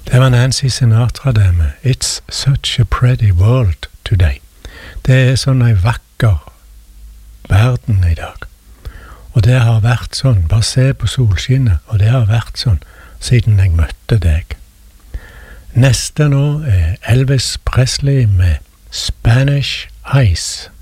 Det var Nancy Sinatra det med It's such a pretty world today. Det er sånn en vakker verden i dag. Og det har vært sånn, bare se på solskinnet, og det har vært sånn siden jeg møtte deg. Neste nå er Elvis Presley med Spanish Ice.